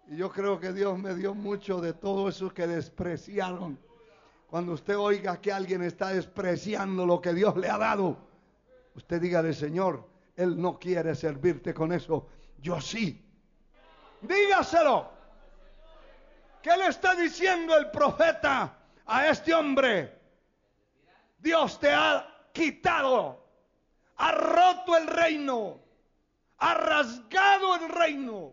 Y yo creo que Dios me dio mucho de todo eso que despreciaron. Cuando usted oiga que alguien está despreciando lo que Dios le ha dado, usted dígale: Señor, Él no quiere servirte con eso, yo sí. Dígaselo. ¿Qué le está diciendo el profeta a este hombre? Dios te ha quitado, ha roto el reino, ha rasgado el reino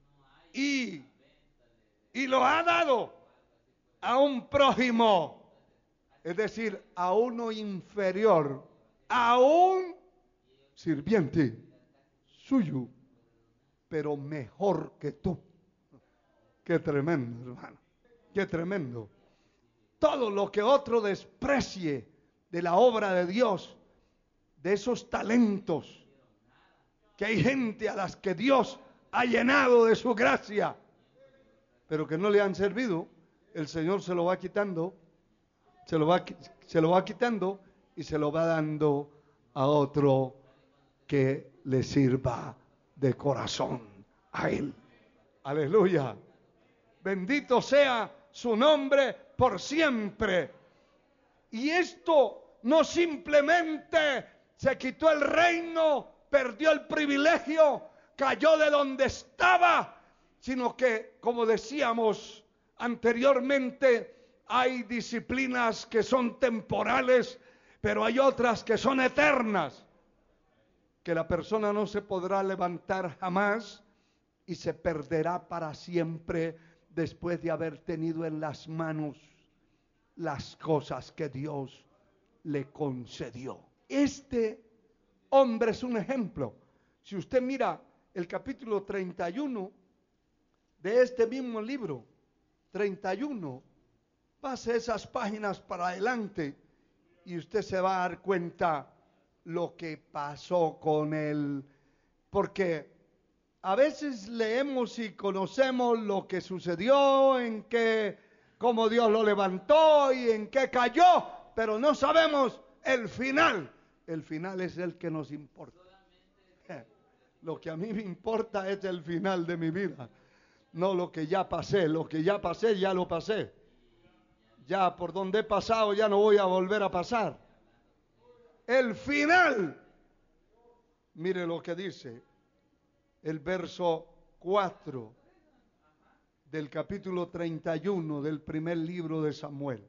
y lo ha dado a un prójimo, es decir, a uno inferior, a un sirviente suyo, pero mejor que tú. Qué tremendo, hermano, qué tremendo. Todo lo que otro desprecie de la obra de Dios, de esos talentos, que hay gente a las que Dios ha llenado de su gracia, pero que no le han servido, el Señor se lo va quitando, se lo va quitando y se lo va dando a otro que le sirva de corazón a Él. Aleluya. Bendito sea su nombre por siempre. Y esto no simplemente se quitó el reino, perdió el privilegio, cayó de donde estaba, sino que, como decíamos anteriormente, hay disciplinas que son temporales, pero hay otras que son eternas, que la persona no se podrá levantar jamás y se perderá para siempre después de haber tenido en las manos las cosas que Dios le concedió. Este hombre es un ejemplo. Si usted mira el capítulo 31 de este mismo libro, 31, pase esas páginas para adelante y usted se va a dar cuenta lo que pasó con él. Porque a veces leemos y conocemos lo que sucedió, en qué, cómo Dios lo levantó y en qué cayó, pero no sabemos el final. El final es el que nos importa. Lo que a mí me importa es el final de mi vida, no lo que ya pasé. Lo que ya pasé, ya lo pasé. Ya por donde he pasado ya no voy a volver a pasar. El final. Mire lo que dice el verso 4 del capítulo 31 del primer libro de Samuel.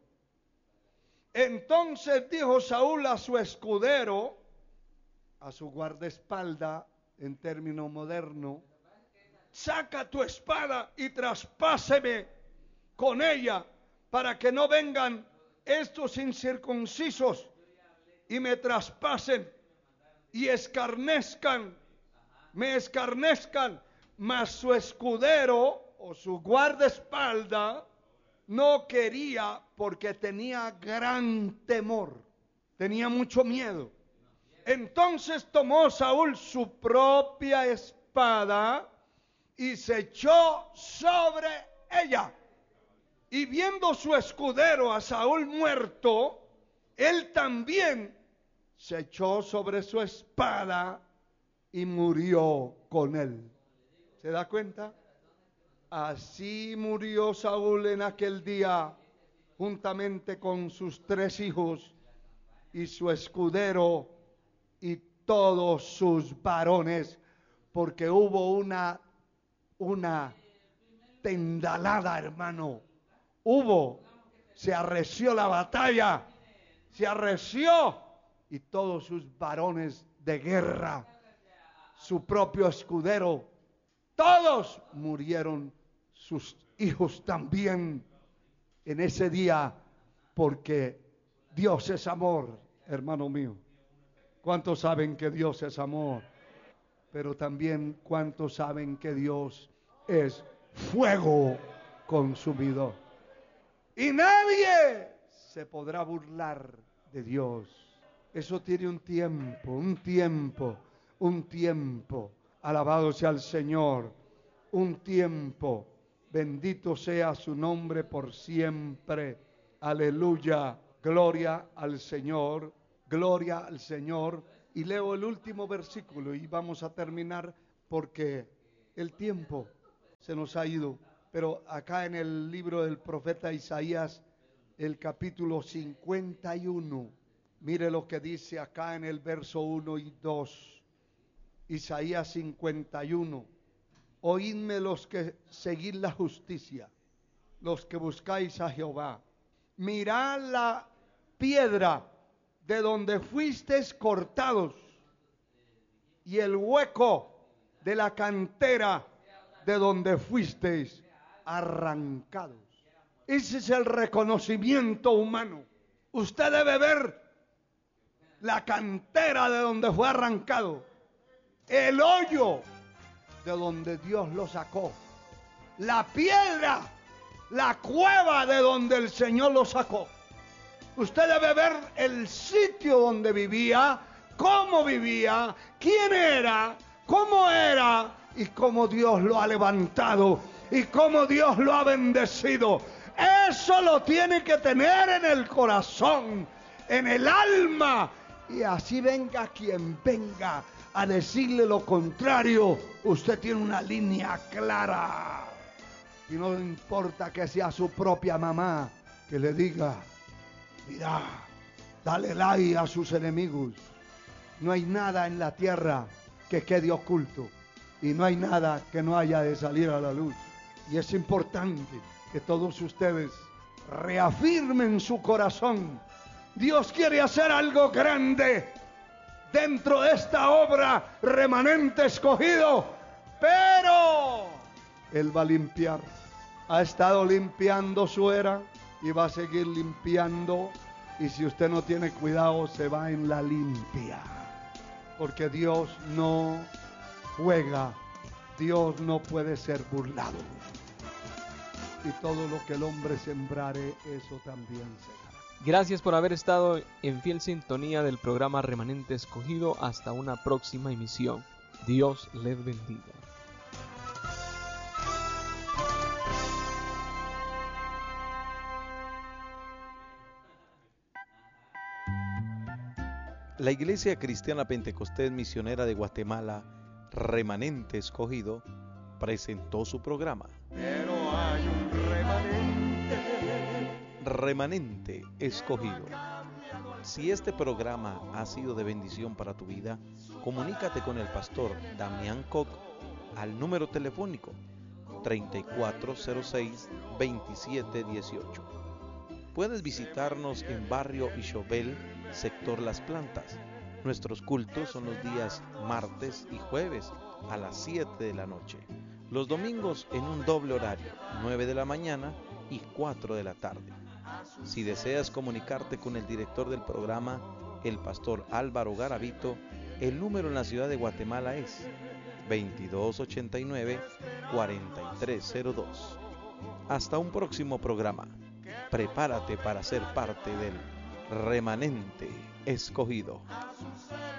Entonces dijo Saúl a su escudero, a su guardaespaldas en término moderno: saca tu espada y traspáseme con ella, para que no vengan estos incircuncisos y me traspasen y me escarnezcan. Mas su escudero o su guardaespaldas no quería, porque tenía gran temor, tenía mucho miedo. Entonces tomó Saúl su propia espada y se echó sobre ella. Y viendo su escudero a Saúl muerto, él también se echó sobre su espada y murió con él. ¿Se da cuenta? Así murió Saúl en aquel día, juntamente con sus 3 hijos y su escudero y todos sus varones, porque hubo una tendalada, hermano. Se arreció la batalla, se arreció, y todos sus varones de guerra, su propio escudero, todos murieron, sus hijos también en ese día, porque Dios es amor, hermano mío. ¿Cuántos saben que Dios es amor? Pero también, ¿cuántos saben que Dios es fuego consumidor? Y nadie se podrá burlar de Dios. Eso tiene un tiempo. Alabado sea el Señor. Un tiempo. Bendito sea su nombre por siempre. Aleluya. Gloria al Señor. Gloria al Señor. Y leo el último versículo y vamos a terminar, porque el tiempo se nos ha ido. Pero acá en el libro del profeta Isaías, el capítulo 51, mire lo que dice acá en el verso 1 y 2. Isaías 51. Oídme los que seguid la justicia, los que buscáis a Jehová. Mirad la piedra de donde fuisteis cortados y el hueco de la cantera de donde fuisteis arrancados. Ese es el reconocimiento humano. Usted debe ver la cantera de donde fue arrancado, el hoyo de donde Dios lo sacó, la piedra, la cueva de donde el Señor lo sacó. Usted debe ver el sitio donde vivía, cómo vivía, quién era, y cómo Dios lo ha levantado y cómo Dios lo ha bendecido. Eso lo tiene que tener en el corazón, en el alma, y así venga quien venga a decirle lo contrario, usted tiene una línea clara. Y no importa que sea su propia mamá que le diga, mira, dale like a sus enemigos. No hay nada en la tierra que quede oculto y no hay nada que no haya de salir a la luz. Y es importante que todos ustedes reafirmen su corazón. Dios quiere hacer algo grande dentro de esta obra Remanente Escogido, pero Él va a limpiar. Ha estado limpiando su era y va a seguir limpiando, y si usted no tiene cuidado se va en la limpia, porque Dios no juega, Dios no puede ser burlado, y todo lo que el hombre sembrare, eso también segará. Gracias por haber estado en fiel sintonía del programa Remanente Escogido. Hasta una próxima emisión. Dios les bendiga. La Iglesia Cristiana Pentecostés Misionera de Guatemala, Remanente Escogido, presentó su programa Pero hay un Remanente Escogido. Si este programa ha sido de bendición para tu vida, comunícate con el pastor Damián Koch al número telefónico 3406-2718. Puedes visitarnos en Barrio Ixobel, sector Las Plantas. Nuestros cultos son los días martes y jueves a las 7 de la noche. Los domingos en un doble horario, 9 de la mañana y 4 de la tarde. Si deseas comunicarte con el director del programa, el pastor Álvaro Garavito, el número en la ciudad de Guatemala es 2289-4302. Hasta un próximo programa. Prepárate para ser parte del Remanente Escogido.